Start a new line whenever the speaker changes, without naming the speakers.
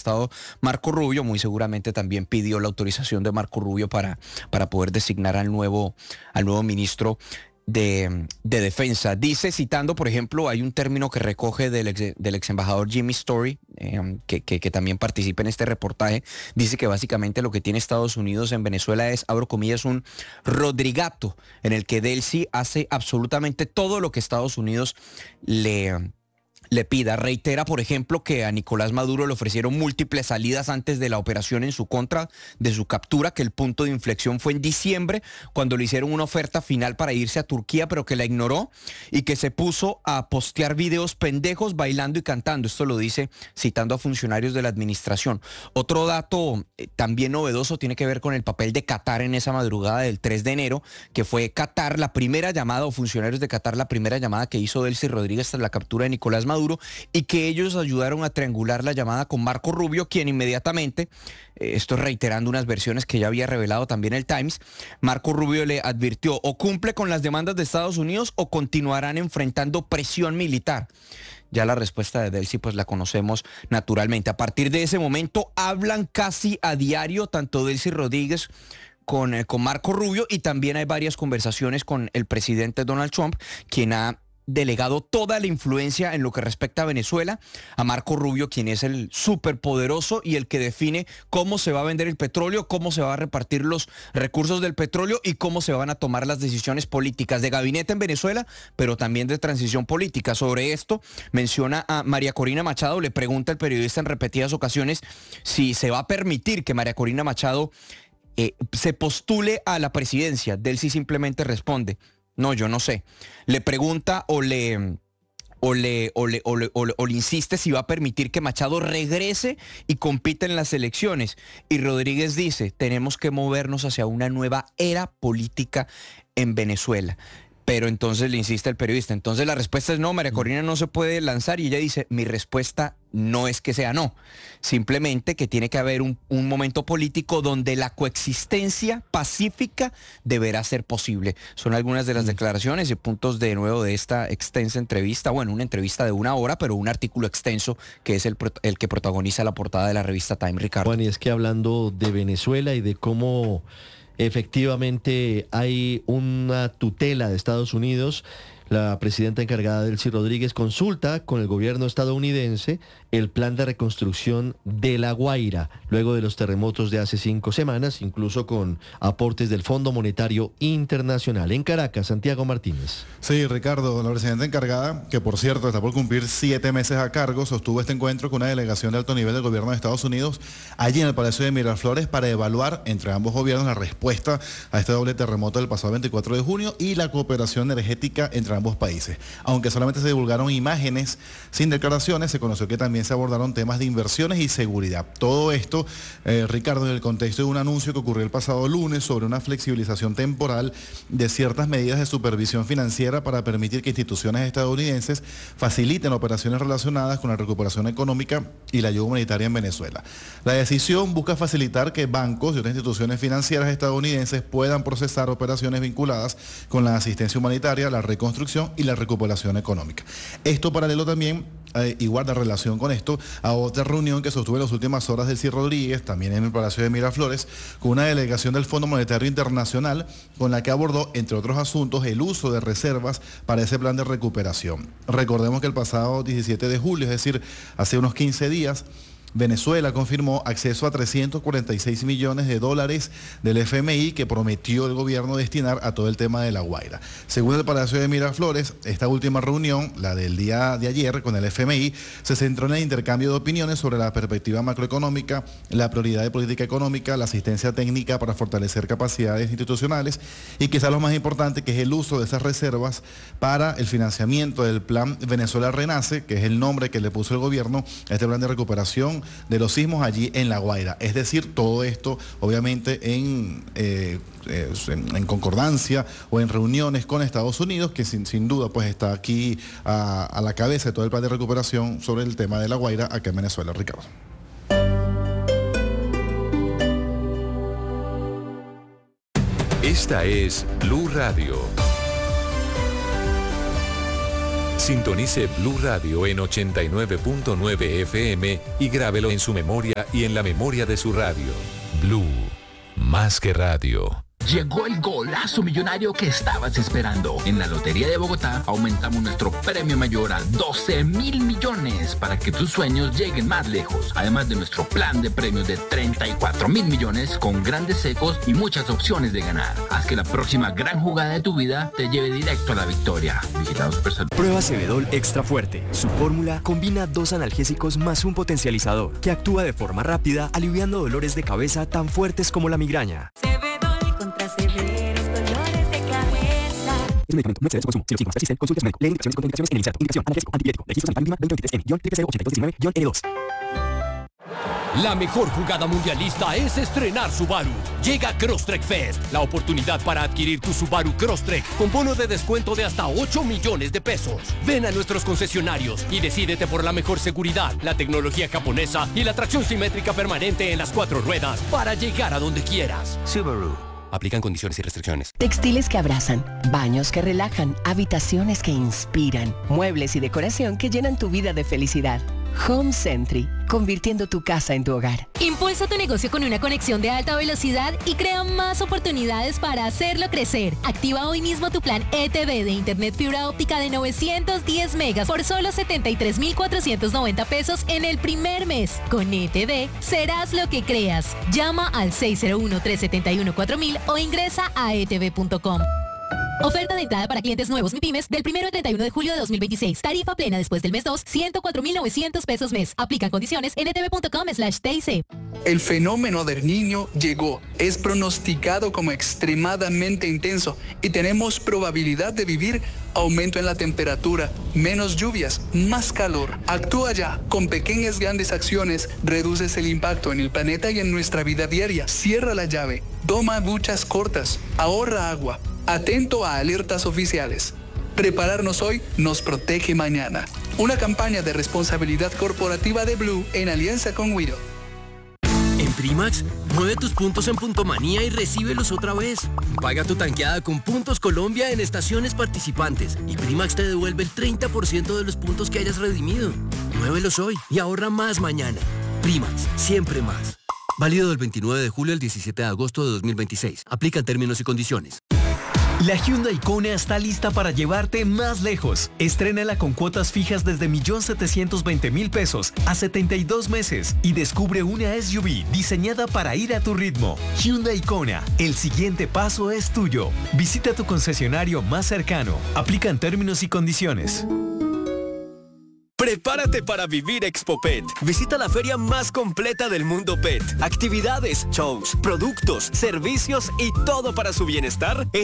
Estado Marco Rubio, muy seguramente también pidió la autorización de Marco Rubio para poder designar al nuevo ministro de Defensa. Dice, citando, por ejemplo, hay un término que recoge del ex embajador Jimmy Story, que también participa en este reportaje. Dice que básicamente lo que tiene Estados Unidos en Venezuela es, abro comillas, un Rodrigato, en el que Delcy hace absolutamente todo lo que Estados Unidos le pida. Reitera, por ejemplo, que a Nicolás Maduro le ofrecieron múltiples salidas antes de la operación en su contra, de su captura, que el punto de inflexión fue en diciembre, cuando le hicieron una oferta final para irse a Turquía, pero que la ignoró, y que se puso a postear videos pendejos bailando y cantando. Esto lo dice citando a funcionarios de la administración. Otro dato también novedoso tiene que ver con el papel de Qatar en esa madrugada del 3 de enero, que fue Qatar la primera llamada, o funcionarios de Qatar la primera llamada que hizo Delcy Rodríguez tras la captura de Nicolás Maduro, y que ellos ayudaron a triangular la llamada con Marco Rubio, quien inmediatamente, esto reiterando unas versiones que ya había revelado también el Times, Marco Rubio le advirtió: o cumple con las demandas de Estados Unidos o continuarán enfrentando presión militar. Ya la respuesta de Delcy pues la conocemos naturalmente. A partir de ese momento hablan casi a diario tanto Delcy Rodríguez con Marco Rubio, y también hay varias conversaciones con el presidente Donald Trump, quien ha delegado toda la influencia en lo que respecta a Venezuela a Marco Rubio, quien es el superpoderoso y el que define cómo se va a vender el petróleo, cómo se va a repartir los recursos del petróleo y cómo se van a tomar las decisiones políticas de gabinete en Venezuela, pero también de transición política. Sobre esto menciona a María Corina Machado. Le pregunta el periodista en repetidas ocasiones si se va a permitir que María Corina Machado se postule a la presidencia. Delcy simplemente responde: no, yo no sé. Le pregunta o le insiste si va a permitir que Machado regrese y compita en las elecciones. Y Rodríguez dice: tenemos que movernos hacia una nueva era política en Venezuela. Pero entonces le insiste el periodista. Entonces la respuesta es no, María Corina no se puede lanzar, y ella dice: mi respuesta no es que sea no, simplemente que tiene que haber un momento político donde la coexistencia pacífica deberá ser posible. Son algunas de las declaraciones y puntos de nuevo de esta extensa entrevista. Bueno, una entrevista de 1 hora, pero un artículo extenso que es el que protagoniza la portada de la revista Time, Ricardo.
Juan, y es que hablando de Venezuela y de cómo efectivamente hay una tutela de Estados Unidos, la presidenta encargada Delcy Rodríguez consulta con el gobierno estadounidense el plan de reconstrucción de La Guaira, luego de los terremotos de hace 5 semanas, incluso con aportes del Fondo Monetario Internacional. En Caracas, Santiago Martínez.
Sí, Ricardo, la presidenta encargada, que por cierto está por cumplir 7 meses a cargo, sostuvo este encuentro con una delegación de alto nivel del gobierno de Estados Unidos allí en el Palacio de Miraflores para evaluar entre ambos gobiernos la respuesta a este doble terremoto del pasado 24 de junio y la cooperación energética entre ambos países. Aunque solamente se divulgaron imágenes sin declaraciones, se conoció que también se abordaron temas de inversiones y seguridad. Todo esto, Ricardo, en el contexto de un anuncio que ocurrió el pasado lunes sobre una flexibilización temporal de ciertas medidas de supervisión financiera para permitir que instituciones estadounidenses faciliten operaciones relacionadas con la recuperación económica y la ayuda humanitaria en Venezuela. La decisión busca facilitar que bancos y otras instituciones financieras estadounidenses puedan procesar operaciones vinculadas con la asistencia humanitaria, la reconstrucción y la recuperación económica. Esto paralelo también y guarda relación con esto a otra reunión que sostuvo en las últimas horas Delcy Rodríguez, también en el Palacio de Miraflores, con una delegación del Fondo Monetario Internacional, con la que abordó, entre otros asuntos, el uso de reservas para ese plan de recuperación. Recordemos que el pasado 17 de julio, es decir, hace unos 15 días, Venezuela confirmó acceso a 346 millones de dólares del FMI que prometió el gobierno destinar a todo el tema de La Guaira. Según el Palacio de Miraflores, esta última reunión, la del día de ayer con el FMI, se centró en el intercambio de opiniones sobre la perspectiva macroeconómica, la prioridad de política económica, la asistencia técnica para fortalecer capacidades institucionales y quizás lo más importante, que es el uso de esas reservas para el financiamiento del plan Venezuela Renace, que es el nombre que le puso el gobierno a este plan de recuperación de los sismos allí en La Guaira. Es decir, todo esto obviamente en concordancia o en reuniones con Estados Unidos, que sin duda pues está aquí a la cabeza de todo el plan de recuperación sobre el tema de La Guaira acá en Venezuela, Ricardo.
Esta es Blue Radio. Sintonice Blue Radio en 89.9 FM y grábelo en su memoria y en la memoria de su radio. Blue, más que radio.
Llegó el golazo millonario que estabas esperando. En la Lotería de Bogotá aumentamos nuestro premio mayor a 12.000 millones para que tus sueños lleguen más lejos. Además de nuestro plan de premios de 34.000 millones con grandes secos y muchas opciones de ganar. Haz que la próxima gran jugada de tu vida te lleve directo a la victoria. Vigilados personales.
Prueba Cebedol Extra Fuerte. Su fórmula combina 2 analgésicos más un potencializador que actúa de forma rápida, aliviando dolores de cabeza tan fuertes como la migraña.
Contra severos dolores de cabeza.
Es un medicamento no excede su consumo. Si los síntomas persisten, consulte a su médico. Lee indicaciones y contraindicaciones en el inserto. Indicación: analgésico, antibiótico. Registro sanitario mínima 2023N-08219-N2.
La mejor jugada mundialista es estrenar Subaru. Llega Crosstrek Fest, la oportunidad para adquirir tu Subaru Crosstrek con bono de descuento de hasta 8 millones de pesos. Ven a nuestros concesionarios y decídete por la mejor seguridad, la tecnología japonesa y la tracción simétrica permanente en las 4 ruedas para llegar a donde quieras.
Subaru. Aplican condiciones y restricciones.
Textiles que abrazan, baños que relajan, habitaciones que inspiran, muebles y decoración que llenan tu vida de felicidad. Home Sentry, convirtiendo tu casa en tu hogar.
Impulsa tu negocio con una conexión de alta velocidad y crea más oportunidades para hacerlo crecer. Activa hoy mismo tu plan ETV de Internet fibra óptica de 910 megas por solo 73,490 pesos en el primer mes. Con ETV serás lo que creas. Llama al 601-371-4000 o ingresa a etv.com. Oferta de entrada para clientes nuevos MIPYMES del 1 al 31 de julio de 2026. Tarifa plena después del mes 2, 104,900 pesos mes. Aplican condiciones en etv.com/TIC.
El fenómeno del Niño llegó. Es pronosticado como extremadamente intenso y tenemos probabilidad de vivir aumento en la temperatura, menos lluvias, más calor. Actúa ya. Con pequeñas grandes acciones reduces el impacto en el planeta y en nuestra vida diaria. Cierra la llave. Toma duchas cortas. Ahorra agua. Atento a alertas oficiales. Prepararnos hoy nos protege mañana. Una campaña de responsabilidad corporativa de Blue en alianza con Wido.
En Primax, mueve tus puntos en Puntomanía y recíbelos otra vez. Paga tu tanqueada con Puntos Colombia en estaciones participantes y Primax te devuelve el 30% de los puntos que hayas redimido. Muévelos hoy y ahorra más mañana. Primax, siempre más. Válido del 29 de julio al 17 de agosto de 2026. Aplican términos y condiciones.
La Hyundai Kona está lista para llevarte más lejos. Estrénala con cuotas fijas desde 1,720,000 pesos a 72 meses y descubre una SUV diseñada para ir a tu ritmo. Hyundai Kona, el siguiente paso es tuyo. Visita tu concesionario más cercano. Aplican términos y condiciones.
Prepárate para vivir Expo Pet. Visita la feria más completa del mundo pet. Actividades, shows, productos, servicios y todo para su bienestar en